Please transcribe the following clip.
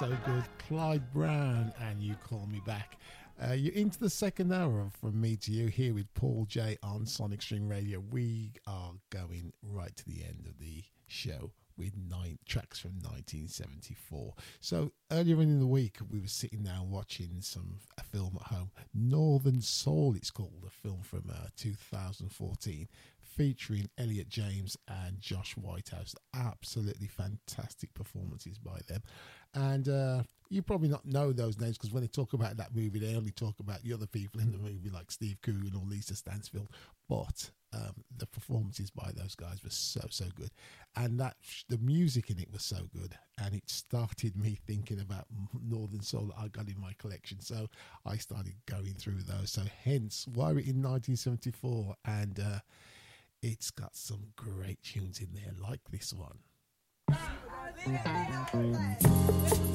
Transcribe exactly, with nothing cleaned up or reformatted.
So good. Clyde Brown and You Call Me Back. Uh, you're into the second hour of From Me to You here with Paul J on Sonic Stream Radio. We are going right to the end of the show with nine tracks from nineteen seventy-four. So earlier in the week, we were sitting down watching some a film at home. Northern Soul, it's called, a film from uh, two thousand fourteen, featuring Elliot James and Josh Whitehouse. Absolutely fantastic performances by them. And uh, you probably not know those names because when they talk about that movie, they only talk about the other people in the movie like Steve Coogan or Lisa Stansfield. But um, the performances by those guys were so, so good. And that the music in it was so good. And it started me thinking about Northern Soul that I got in my collection. So I started going through those. So hence why we're in nineteen seventy-four. And uh, it's got some great tunes in there like this one.